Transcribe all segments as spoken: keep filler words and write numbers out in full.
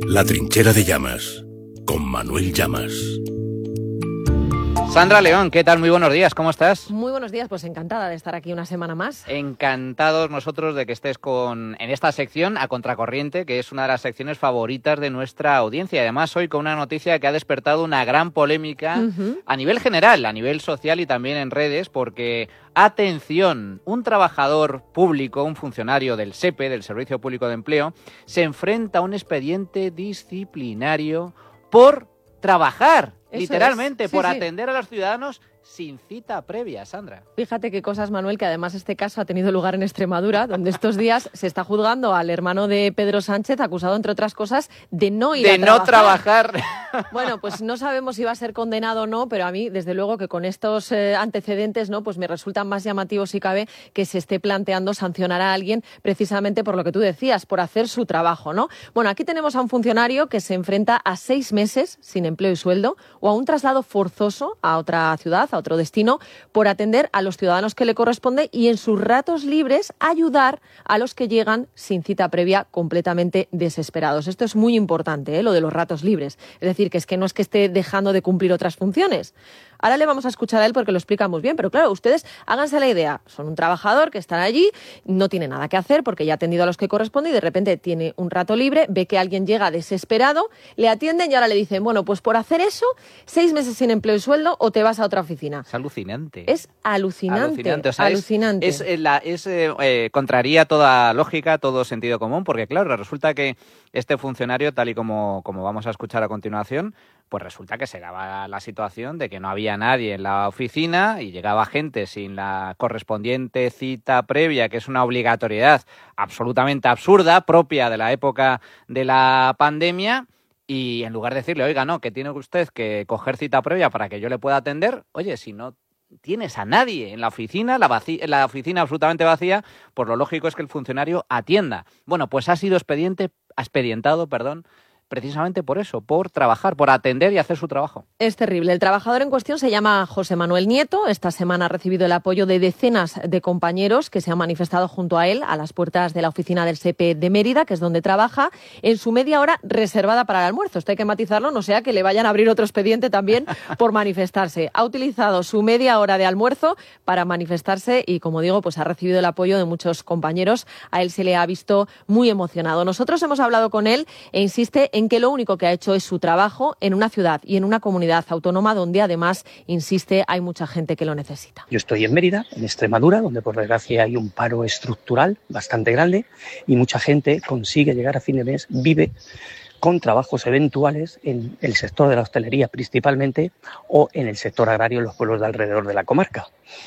La trinchera de Llamas, con Manuel Llamas. Sandra León, ¿qué tal? Muy buenos días, ¿cómo estás? Muy buenos días, pues encantada de estar aquí una semana más. Encantados nosotros de que estés con en esta sección a contracorriente, que es una de las secciones favoritas de nuestra audiencia. Además, hoy con una noticia que ha despertado una gran polémica uh-huh. a nivel general, a nivel social y también en redes, porque, atención, un trabajador público, un funcionario del S E P E, del Servicio Público de Empleo, se enfrenta a un expediente disciplinario por trabajar. Eso literalmente, es. sí, por sí. atender a los ciudadanos sin cita previa, Sandra. Fíjate qué cosas, Manuel, que además este caso ha tenido lugar en Extremadura, donde estos días se está juzgando al hermano de Pedro Sánchez, acusado, entre otras cosas, de no ir de a trabajar. De no trabajar. Bueno, pues no sabemos si va a ser condenado o no, pero a mí, desde luego, que con estos eh, antecedentes, ¿no? Pues me resultan más llamativos, si cabe, que se esté planteando sancionar a alguien precisamente por lo que tú decías, por hacer su trabajo, ¿no? Bueno, aquí tenemos a un funcionario que se enfrenta a seis meses sin empleo y sueldo o a un traslado forzoso a otra ciudad, a otro destino, por atender a los ciudadanos que le corresponde y en sus ratos libres ayudar a los que llegan sin cita previa completamente desesperados. Esto es muy importante, ¿eh? Lo de los ratos libres. Es decir, que es que no es que esté dejando de cumplir otras funciones. Ahora le vamos a escuchar a él porque lo explica muy bien, pero claro, ustedes háganse la idea. Son un trabajador que está allí, no tiene nada que hacer porque ya ha atendido a los que corresponde y de repente tiene un rato libre, ve que alguien llega desesperado, le atienden y ahora le dicen, bueno, pues por hacer eso, seis meses sin empleo y sueldo o te vas a otra oficina. Es alucinante. Es alucinante. Alucinante. O sea, alucinante. Es, es, la, es eh, eh, contraría toda lógica, todo sentido común, porque claro, resulta que este funcionario, tal y como, como vamos a escuchar a continuación, pues resulta que se daba la situación de que no había nadie en la oficina y llegaba gente sin la correspondiente cita previa, que es una obligatoriedad absolutamente absurda, propia de la época de la pandemia, y en lugar de decirle, oiga, no, que tiene usted que coger cita previa para que yo le pueda atender, oye, si no tienes a nadie en la oficina, la, vaci- la oficina absolutamente vacía, pues lo lógico es que el funcionario atienda. Bueno, pues ha sido expediente, expedientado, perdón, precisamente por eso, por trabajar, por atender y hacer su trabajo. Es terrible. El trabajador en cuestión se llama José Manuel Nieto. Esta semana ha recibido el apoyo de decenas de compañeros que se han manifestado junto a él a las puertas de la oficina del S E P E de Mérida, que es donde trabaja, en su media hora reservada para el almuerzo. Esto hay que matizarlo, no sea que le vayan a abrir otro expediente también por manifestarse. Ha utilizado su media hora de almuerzo para manifestarse y, como digo, pues ha recibido el apoyo de muchos compañeros. A él se le ha visto muy emocionado. Nosotros hemos hablado con él e insiste en en que lo único que ha hecho es su trabajo en una ciudad y en una comunidad autónoma donde además, insiste, hay mucha gente que lo necesita. Yo estoy en Mérida, en Extremadura, donde por desgracia hay un paro estructural bastante grande y mucha gente consigue llegar a fin de mes, vive con trabajos eventuales en el sector de la hostelería principalmente o en el sector agrario en los pueblos de alrededor de la comarca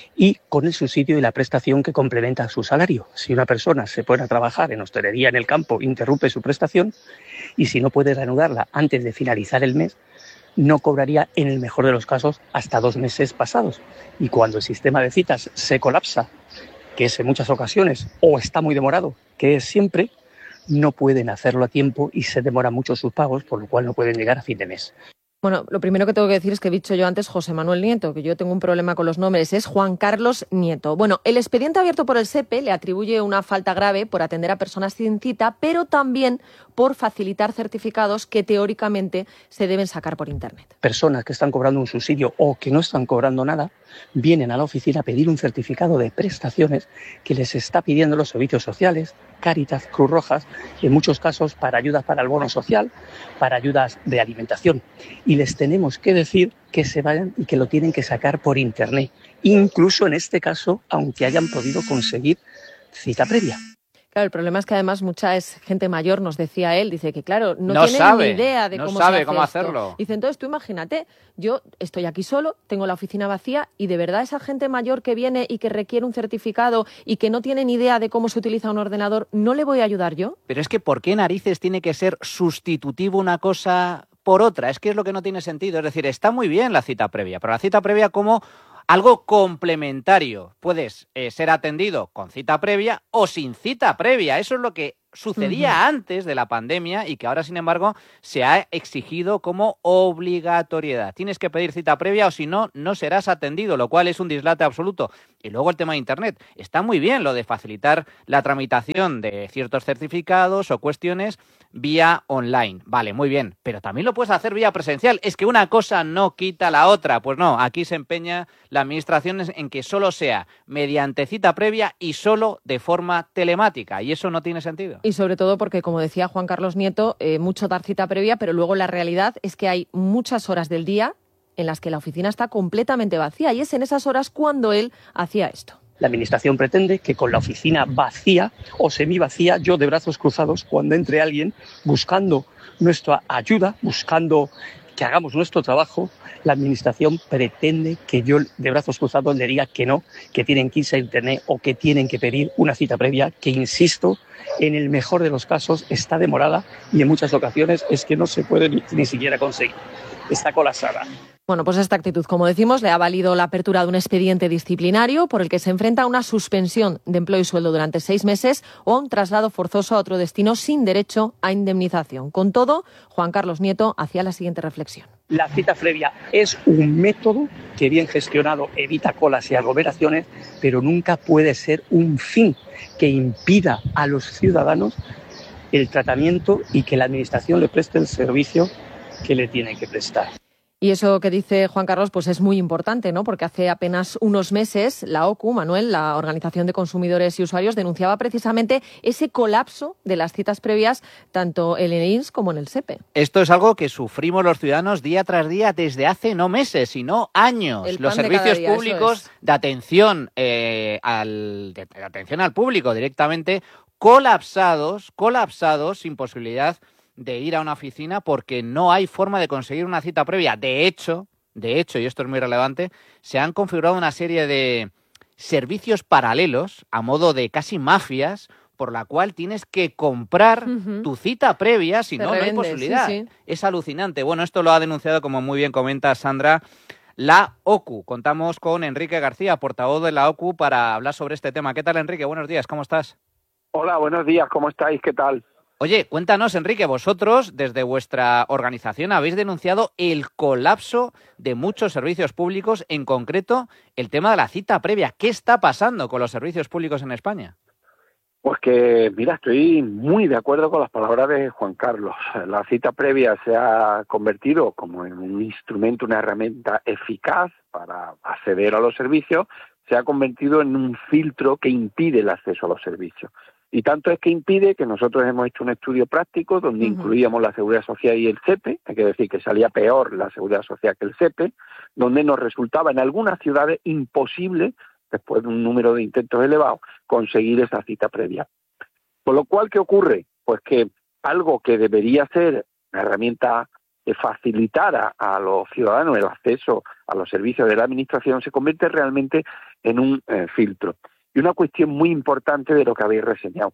y con el subsidio y la prestación que complementa su salario. Si una persona se pone a trabajar en hostelería en el campo, interrumpe su prestación y si no puede reanudarla antes de finalizar el mes, no cobraría en el mejor de los casos hasta dos meses pasados. Y cuando el sistema de citas se colapsa, que es en muchas ocasiones, o está muy demorado, que es siempre, no pueden hacerlo a tiempo y se demoran mucho sus pagos, por lo cual no pueden llegar a fin de mes. Bueno, lo primero que tengo que decir es que he dicho yo antes José Manuel Nieto, que yo tengo un problema con los nombres, es Juan Carlos Nieto. Bueno, el expediente abierto por el S E P E le atribuye una falta grave por atender a personas sin cita, pero también por facilitar certificados que teóricamente se deben sacar por Internet. Personas que están cobrando un subsidio o que no están cobrando nada, vienen a la oficina a pedir un certificado de prestaciones que les está pidiendo los servicios sociales, Cáritas, Cruz Roja, en muchos casos para ayudas para el bono social, para ayudas de alimentación. Y les tenemos que decir que se vayan y que lo tienen que sacar por Internet, incluso en este caso, aunque hayan podido conseguir cita previa. Claro, el problema es que además mucha es gente mayor, nos decía él, dice que claro, no, no tienen sabe, ni idea de no cómo sabe se hace cómo esto. hacerlo. Dice, entonces tú imagínate, yo estoy aquí solo, tengo la oficina vacía y de verdad esa gente mayor que viene y que requiere un certificado y que no tiene ni idea de cómo se utiliza un ordenador, ¿no le voy a ayudar yo? Pero es que ¿por qué narices tiene que ser sustitutivo una cosa por otra? Es que es lo que no tiene sentido. Es decir, está muy bien la cita previa, pero la cita previa como algo complementario. Puedes eh, ser atendido con cita previa o sin cita previa. Eso es lo que sucedía Ujú. antes de la pandemia y que ahora, sin embargo, se ha exigido como obligatoriedad. Tienes que pedir cita previa o si no, no serás atendido, lo cual es un dislate absoluto. Y luego el tema de Internet. Está muy bien lo de facilitar la tramitación de ciertos certificados o cuestiones vía online. Vale, muy bien, pero también lo puedes hacer vía presencial. Es que una cosa no quita la otra. Pues no, aquí se empeña la administración en que solo sea mediante cita previa y solo de forma telemática. Y eso no tiene sentido. Y sobre todo porque, como decía Juan Carlos Nieto, eh, mucho dar cita previa, pero luego la realidad es que hay muchas horas del día en las que la oficina está completamente vacía y es en esas horas cuando él hacía esto. La Administración pretende que con la oficina vacía o semivacía, yo de brazos cruzados, cuando entre alguien buscando nuestra ayuda, buscando que hagamos nuestro trabajo, la Administración pretende que yo de brazos cruzados le diga que no, que tienen que irse a Internet o que tienen que pedir una cita previa, que insisto, en el mejor de los casos está demorada y en muchas ocasiones es que no se puede ni, ni siquiera conseguir. Está colapsada. Bueno, pues esta actitud, como decimos, le ha valido la apertura de un expediente disciplinario por el que se enfrenta a una suspensión de empleo y sueldo durante seis meses o a un traslado forzoso a otro destino sin derecho a indemnización. Con todo, Juan Carlos Nieto hacía la siguiente reflexión. La cita previa es un método que bien gestionado evita colas y aglomeraciones, pero nunca puede ser un fin que impida a los ciudadanos el tratamiento y que la Administración le preste el servicio que le tiene que prestar. Y eso que dice Juan Carlos pues es muy importante, ¿no? Porque hace apenas unos meses la O C U, Manuel, la Organización de Consumidores y Usuarios, denunciaba precisamente ese colapso de las citas previas tanto en el I N S como en el SEPE. Esto es algo que sufrimos los ciudadanos día tras día desde hace no meses, sino años. El pan Los de servicios cada día, públicos eso es. de atención eh, al de, de atención al público directamente colapsados, colapsados sin posibilidad de ir a una oficina porque no hay forma de conseguir una cita previa. De hecho, de hecho, y esto es muy relevante, se han configurado una serie de servicios paralelos a modo de casi mafias por la cual tienes que comprar Ujú. tu cita previa, si Te no, no hay revendes, posibilidad. sí, sí. Es alucinante. Bueno, esto lo ha denunciado, como muy bien comenta Sandra, la O C U. Contamos con Enrique García, portavoz de la O C U, para hablar sobre este tema. ¿Qué tal, Enrique? Buenos días, ¿cómo estás? Hola, buenos días, ¿cómo estáis? ¿Qué tal? Oye, cuéntanos, Enrique, vosotros desde vuestra organización habéis denunciado el colapso de muchos servicios públicos, en concreto el tema de la cita previa. ¿Qué está pasando con los servicios públicos en España? Pues que, mira, estoy muy de acuerdo con las palabras de Juan Carlos. La cita previa se ha convertido como en un instrumento, una herramienta eficaz para acceder a los servicios, se ha convertido en un filtro que impide el acceso a los servicios. Y tanto es que impide que nosotros hemos hecho un estudio práctico donde uh-huh. incluíamos la Seguridad Social y el SEPE, hay que decir que salía peor la Seguridad Social que el SEPE, donde nos resultaba en algunas ciudades imposible, después de un número de intentos elevados, conseguir esa cita previa. Con lo cual, ¿qué ocurre? Pues que algo que debería ser una herramienta que facilitara a los ciudadanos el acceso a los servicios de la Administración se convierte realmente en un eh, filtro. Y una cuestión muy importante de lo que habéis reseñado,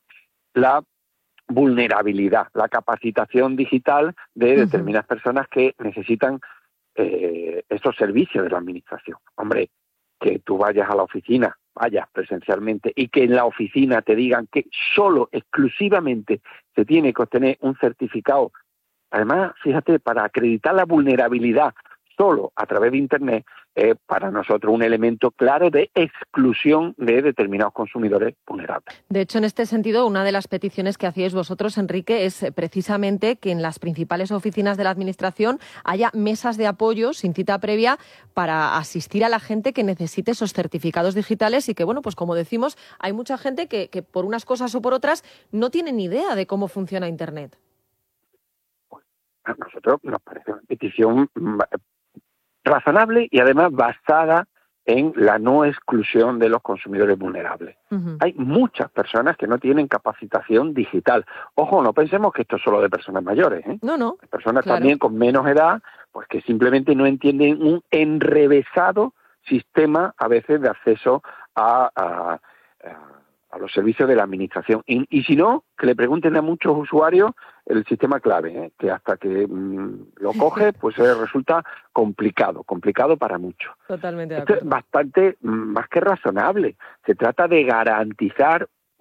la vulnerabilidad, la capacitación digital de determinadas uh-huh. personas que necesitan eh, estos servicios de la Administración. Hombre, que tú vayas a la oficina, vayas presencialmente y que en la oficina te digan que solo, exclusivamente, se tiene que obtener un certificado. Además, fíjate, para acreditar la vulnerabilidad solo a través de Internet, es eh, para nosotros un elemento claro de exclusión de determinados consumidores vulnerables. De hecho, en este sentido, una de las peticiones que hacíais vosotros, Enrique, es precisamente que en las principales oficinas de la Administración haya mesas de apoyo sin cita previa para asistir a la gente que necesite esos certificados digitales y que, bueno, pues como decimos, hay mucha gente que, que por unas cosas o por otras no tiene ni idea de cómo funciona Internet. Pues a nosotros nos parece una petición razonable y además basada en la no exclusión de los consumidores vulnerables. Uh-huh. Hay muchas personas que no tienen capacitación digital. Ojo, no pensemos que esto es solo de personas mayores, ¿eh? No, no. Hay personas claro. también con menos edad, pues que simplemente no entienden un enrevesado sistema a veces de acceso a, a, a los servicios de la Administración. Y, y si no, que le pregunten a muchos usuarios el sistema clave, ¿eh? Que hasta que mmm, lo coge, pues eh, resulta complicado, complicado para muchos. Totalmente de Esto acuerdo. es bastante mmm, más que razonable. Se trata de garantizar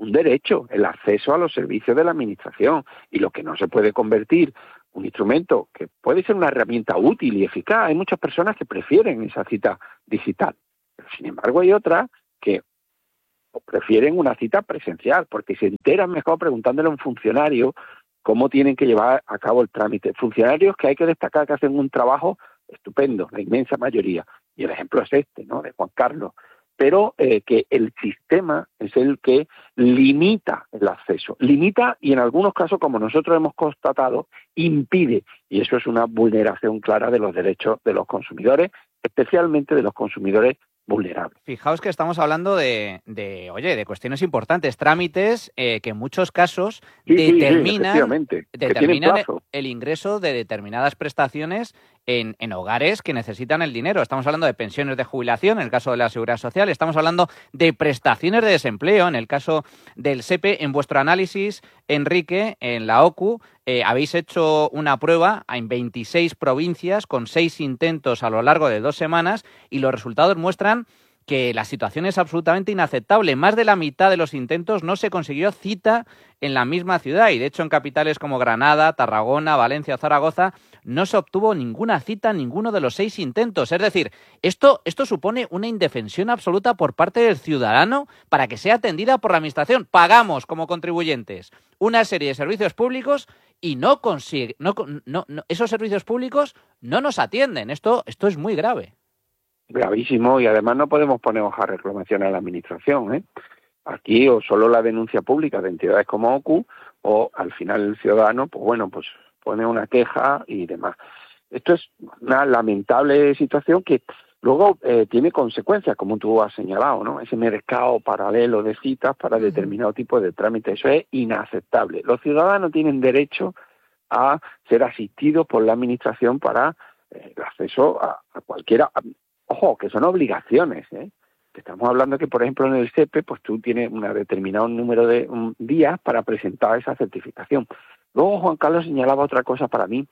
un derecho, el acceso a los servicios de la Administración, y lo que no se puede convertir un instrumento que puede ser una herramienta útil y eficaz. Hay muchas personas que prefieren esa cita digital, pero sin embargo hay otras que prefieren una cita presencial, porque se enteran mejor preguntándole a un funcionario cómo tienen que llevar a cabo el trámite. Funcionarios que hay que destacar que hacen un trabajo estupendo, la inmensa mayoría, y el ejemplo es este, ¿no?, de Juan Carlos, pero eh, que el sistema es el que limita el acceso, limita y en algunos casos, como nosotros hemos constatado, impide, y eso es una vulneración clara de los derechos de los consumidores, especialmente de los consumidores vulnerables. Fijaos que estamos hablando de, de oye, de cuestiones importantes, trámites eh, que en muchos casos sí, determinan, sí, sí, determinan el, el ingreso de determinadas prestaciones en, en hogares que necesitan el dinero. Estamos hablando de pensiones de jubilación, en el caso de la Seguridad Social, estamos hablando de prestaciones de desempleo, en el caso del S E P E. En vuestro análisis, Enrique, en la O C U, eh, habéis hecho una prueba en veintiséis provincias con seis intentos a lo largo de dos semanas y los resultados muestran que la situación es absolutamente inaceptable. Más de la mitad de los intentos no se consiguió cita en la misma ciudad y, de hecho, en capitales como Granada, Tarragona, Valencia o Zaragoza no se obtuvo ninguna cita en ninguno de los seis intentos. Es decir, esto, esto supone una indefensión absoluta por parte del ciudadano para que sea atendida por la Administración. Pagamos como contribuyentes una serie de servicios públicos y no consigue, no, no, no, esos servicios públicos no nos atienden. Esto, esto es muy grave. Gravísimo, y además no podemos poner hoja de reclamación a la Administración, ¿eh? Aquí o solo la denuncia pública de entidades como O C U, o al final el ciudadano, pues bueno, pues pone una queja y demás. Esto es una lamentable situación que luego eh, tiene consecuencias, como tú has señalado, ¿no? Ese mercado paralelo de citas para uh-huh. determinado tipo de trámite. Eso es inaceptable. Los ciudadanos tienen derecho a ser asistidos por la Administración para eh, el acceso a, a cualquiera... A, Ojo, que son obligaciones, ¿eh? Que estamos hablando que, por ejemplo, en el S E P E, pues tú tienes un determinado número de um, días para presentar esa certificación. Luego Juan Carlos señalaba otra cosa para mí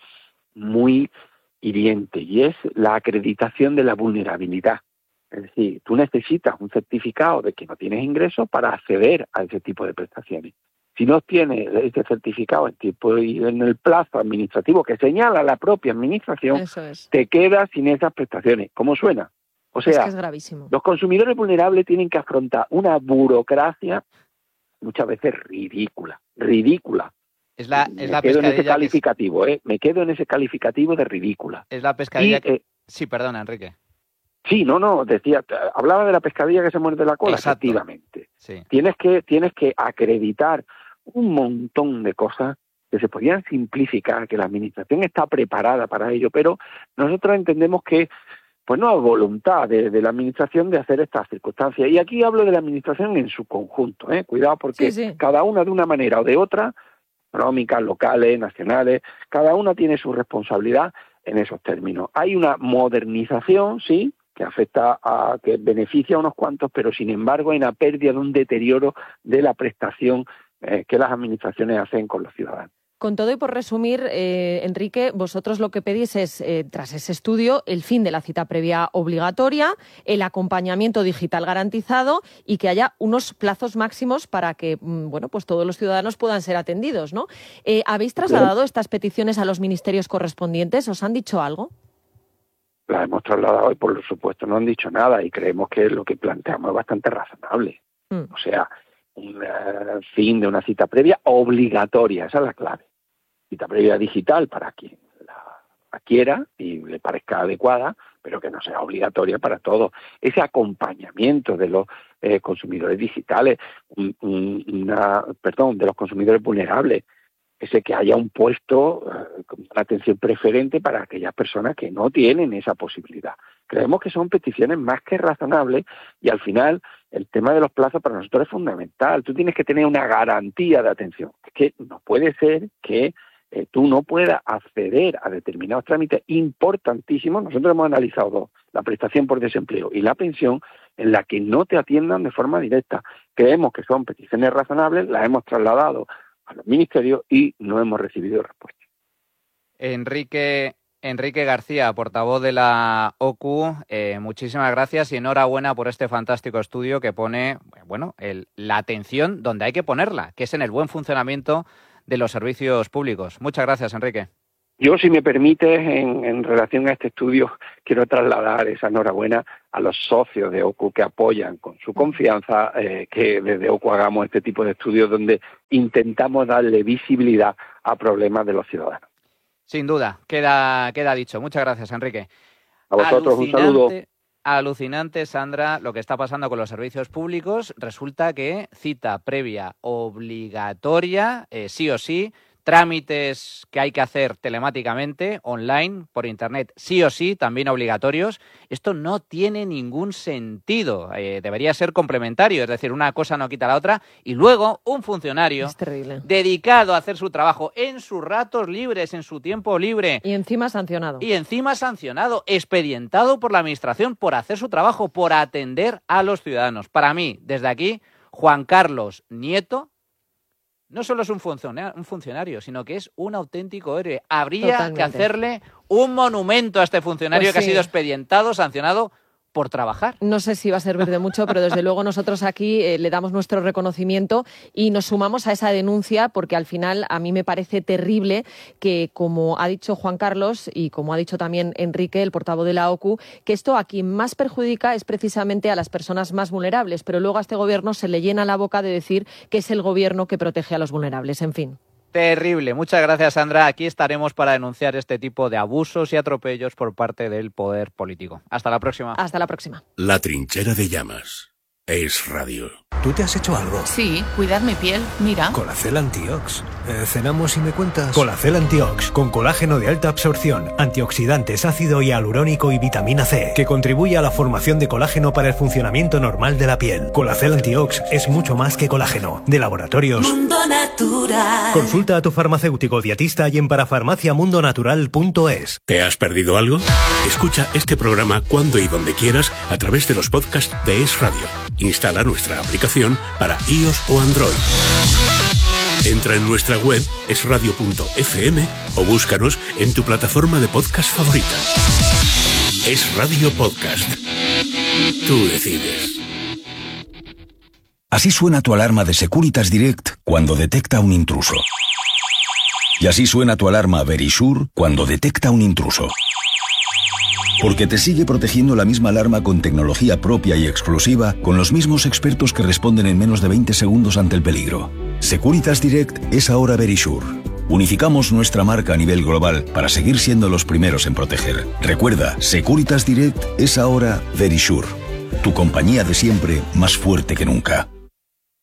muy hiriente, y es la acreditación de la vulnerabilidad. Es decir, tú necesitas un certificado de que no tienes ingresos para acceder a ese tipo de prestaciones. Si no tienes este certificado en tiempo y en el plazo administrativo que señala la propia Administración, es. te quedas sin esas prestaciones. ¿Cómo suena? O sea, es que es gravísimo. Los consumidores vulnerables tienen que afrontar una burocracia muchas veces ridícula, ridícula. Es la, es la me quedo en ese es... calificativo, ¿eh? Me quedo en ese calificativo de ridícula. Es la pescadilla y, que... Eh, sí, perdona, Enrique. Sí, no, no, decía, hablaba de la pescadilla que se muerde la cola, Exacto. Efectivamente. Sí. Tienes que, tienes que acreditar un montón de cosas que se podían simplificar, que la Administración está preparada para ello, pero nosotros entendemos que pues no hay voluntad de, de la Administración de hacer estas circunstancias. Y aquí hablo de la Administración en su conjunto, ¿eh? Cuidado, porque sí, sí. cada una de una manera o de otra, económicas, locales, nacionales, cada una tiene su responsabilidad en esos términos. Hay una modernización, sí, que afecta a, que beneficia a unos cuantos, pero sin embargo hay una pérdida de un deterioro de la prestación eh, que las administraciones hacen con los ciudadanos. Con todo y por resumir, eh, Enrique, vosotros lo que pedís es, eh, tras ese estudio, el fin de la cita previa obligatoria, el acompañamiento digital garantizado y que haya unos plazos máximos para que, bueno, pues todos los ciudadanos puedan ser atendidos, ¿no? Eh, ¿Habéis trasladado estas peticiones a los ministerios correspondientes? ¿Os han dicho algo? Las hemos trasladado y, por supuesto, no han dicho nada, y creemos que lo que planteamos es bastante razonable. Mm. O sea, un uh, fin de una cita previa obligatoria, esa es la clave. Cita previa digital para quien la quiera y le parezca adecuada, pero que no sea obligatoria para todos. Ese acompañamiento de los eh, consumidores digitales, un, un, una, perdón, de los consumidores vulnerables, ese que haya un puesto uh, con una atención preferente para aquellas personas que no tienen esa posibilidad. Creemos que son peticiones más que razonables, y al final el tema de los plazos para nosotros es fundamental. Tú tienes que tener una garantía de atención. Es que no puede ser que eh, tú no puedas acceder a determinados trámites importantísimos. Nosotros hemos analizado dos, la prestación por desempleo y la pensión, en la que no te atiendan de forma directa. Creemos que son peticiones razonables, las hemos trasladado a los ministerios y no hemos recibido respuesta. Enrique Enrique García, portavoz de la O C U, eh, muchísimas gracias y enhorabuena por este fantástico estudio que pone, bueno, el, la atención donde hay que ponerla, que es en el buen funcionamiento de los servicios públicos. Muchas gracias, Enrique. Yo, si me permite, en, en relación a este estudio, quiero trasladar esa enhorabuena a los socios de O C U que apoyan con su confianza eh, que desde O C U hagamos este tipo de estudios donde intentamos darle visibilidad a problemas de los ciudadanos. Sin duda, queda, queda dicho. Muchas gracias, Enrique. A vosotros un saludo. Alucinante, Sandra, lo que está pasando con los servicios públicos. Resulta que cita previa obligatoria, eh, sí o sí, trámites que hay que hacer telemáticamente, online, por internet, sí o sí, también obligatorios. Esto no tiene ningún sentido. Eh, debería ser complementario, es decir, una cosa no quita la otra. Y luego, un funcionario dedicado a hacer su trabajo en sus ratos libres, en su tiempo libre. Y encima sancionado. Y encima sancionado, expedientado por la Administración por hacer su trabajo, por atender a los ciudadanos. Para mí, desde aquí, Juan Carlos Nieto no solo es un funcionario, un funcionario, sino que es un auténtico héroe. Habría Totalmente. que hacerle un monumento a este funcionario pues que sí. ha sido expedientado, sancionado por trabajar. No sé si va a servir de mucho, pero desde luego nosotros aquí eh, le damos nuestro reconocimiento y nos sumamos a esa denuncia porque al final a mí me parece terrible que, como ha dicho Juan Carlos y como ha dicho también Enrique, el portavoz de la O C U, que esto a quien más perjudica es precisamente a las personas más vulnerables, pero luego a este gobierno se le llena la boca de decir que es el gobierno que protege a los vulnerables. En fin. Terrible. Muchas gracias, Sandra. Aquí estaremos para denunciar este tipo de abusos y atropellos por parte del poder político. Hasta la próxima. Hasta la próxima. La Trinchera de Llamas. Es Radio. ¿Tú te has hecho algo? Sí, cuidar mi piel, mira. Colacel Antiox. Eh, ¿Cenamos y me cuentas? Colacel Antiox, con colágeno de alta absorción, antioxidantes, ácido hialurónico y vitamina C, que contribuye a la formación de colágeno para el funcionamiento normal de la piel. Colacel Antiox es mucho más que colágeno. De Laboratorios Mundo Natural. Consulta a tu farmacéutico dietista y en parafarmacia mundo natural punto es. ¿Te has perdido algo? Escucha este programa cuando y donde quieras a través de los podcasts de Es Radio. Instala nuestra aplicación para iOS o Android. Entra en nuestra web es radio punto efe eme o búscanos en tu plataforma de podcast favorita. Es Radio Podcast. Tú decides. Así suena tu alarma de Securitas Direct cuando detecta un intruso. Y así suena tu alarma Verisure cuando detecta un intruso. Porque te sigue protegiendo la misma alarma con tecnología propia y exclusiva, con los mismos expertos que responden en menos de veinte segundos ante el peligro. Securitas Direct es ahora Verisure. Unificamos nuestra marca a nivel global para seguir siendo los primeros en proteger. Recuerda, Securitas Direct es ahora Verisure. Tu compañía de siempre más fuerte que nunca.